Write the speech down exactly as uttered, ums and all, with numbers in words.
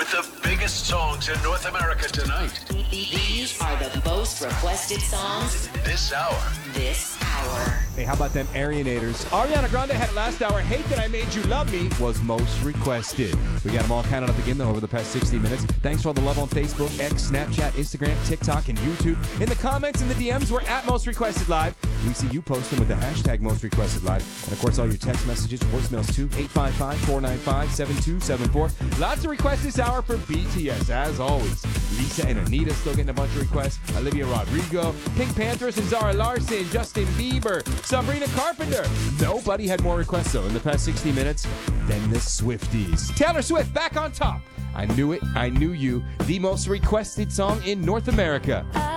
with the biggest songs in North America tonight. These are the most requested songs This hour. this hour. Hey, how about them Arianators? Ariana Grande had it last hour. Hate That I Made You Love Me was most requested. We got them all counted up again, though, over the past sixty minutes. Thanks for all the love on Facebook, X, Snapchat, Instagram, TikTok, and YouTube. In the comments and the D Ms, we're at Most Requested Live. We see you posting with the hashtag Most Requested Live. And, of course, all your text messages, voicemails, too. eight five five, four nine five, seven two seven four. Lots of requests this hour for B T S, as always. Lisa and Anita still getting a bunch of requests. Olivia Rodrigo, Pink Panthers and Zara Larson, Justin Bieber, Sabrina Carpenter. Nobody had more requests, though, in the past sixty minutes than the Swifties. Taylor Swift back on top. I Knew It, I Knew You, the most requested song in North America.